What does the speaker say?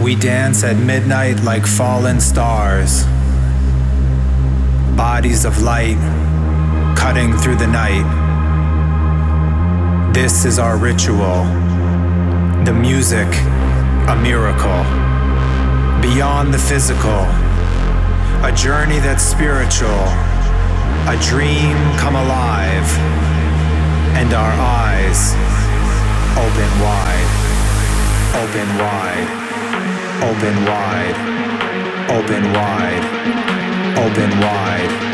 We dance at midnight like fallen stars, bodies of light cutting through the night. This is our ritual, the music, a miracle. Beyond the physical, a journey that's spiritual, a dream come alive, and our eyes open wide, open wide, open wide, open wide, open wide.